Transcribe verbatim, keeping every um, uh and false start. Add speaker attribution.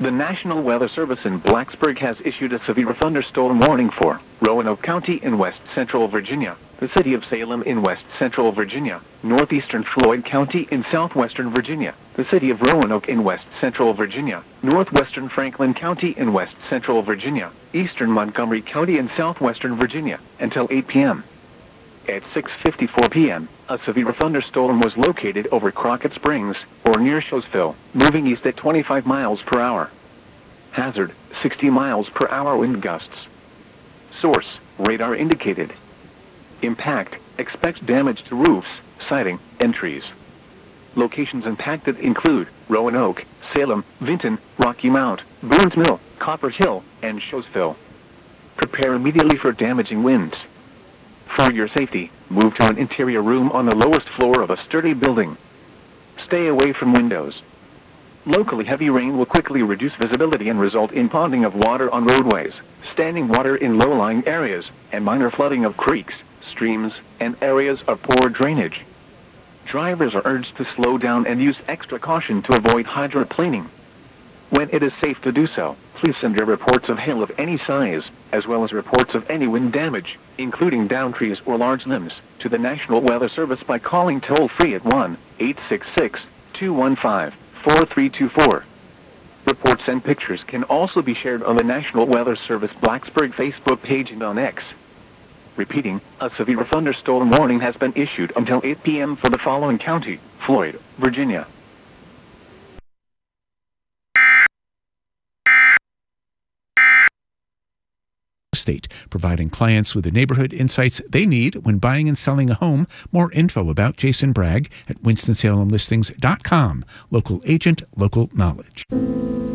Speaker 1: The National Weather Service in Blacksburg has issued a severe thunderstorm warning for Roanoke County in west central Virginia, the city of Salem in west central Virginia, northeastern Floyd County in southwestern Virginia, the city of Roanoke in west central Virginia, northwestern Franklin County in west central Virginia, eastern Montgomery County in southwestern Virginia, until eight p.m. At six fifty-four p.m., a severe thunderstorm was located over Crockett Springs, or near Shosville, moving east at twenty-five miles per hour. Hazard, sixty miles per hour wind gusts. Source, radar indicated. Impact, expect damage to roofs, siding, and trees. Locations impacted include Roanoke, Salem, Vinton, Rocky Mount, Boone's Mill, Copper Hill, and Shosville. Prepare immediately for damaging winds. For your safety, move to an interior room on the lowest floor of a sturdy building. Stay away from windows. Locally heavy rain will quickly reduce visibility and result in ponding of water on roadways, standing water in low-lying areas, and minor flooding of creeks, streams, and areas of poor drainage. Drivers are urged to slow down and use extra caution to avoid hydroplaning. When it is safe to do so, please send your reports of hail of any size, as well as reports of any wind damage, including downed trees or large limbs, to the National Weather Service by calling toll-free at one eight six six, two one five, four three two four. Reports and pictures can also be shared on the National Weather Service Blacksburg Facebook page and on X. Repeating, a severe thunderstorm warning has been issued until eight p.m. for the following county: Floyd, Virginia.
Speaker 2: Estate, providing clients with the neighborhood insights they need when buying and selling a home. More info about Jason Bragg at winston salem listings dot com. Local agent, local knowledge.